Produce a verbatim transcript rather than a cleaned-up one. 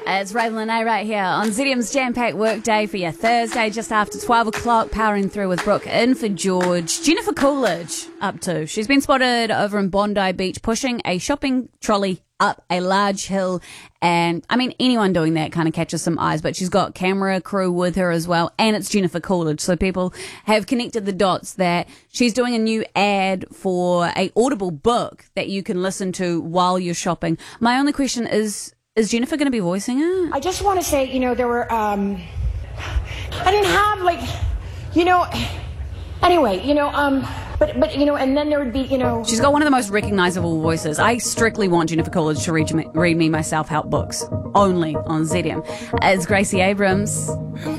It's Raylan A right here on Z D M's Jam-Packed Workday for your Thursday, just after twelve o'clock, powering through with Brooke in for George. Jennifer Coolidge up to. She's been spotted over in Bondi Beach pushing a shopping trolley up a large hill, and I mean anyone doing that kind of catches some eyes, but she's got camera crew with her as well, and it's Jennifer Coolidge, so people have connected the dots that she's doing a new ad for a Audible book that you can listen to while you're shopping. My only question is, is Jennifer going to be voicing it? I just want to say, you know, there were, um, I didn't have, like, you know, anyway, you know, um, but, but, you know, and then there would be, you know. She's got one of the most recognizable voices. I strictly want Jennifer Coolidge to read me, read me my self-help books, only on Z D M. It's Gracie Abrams.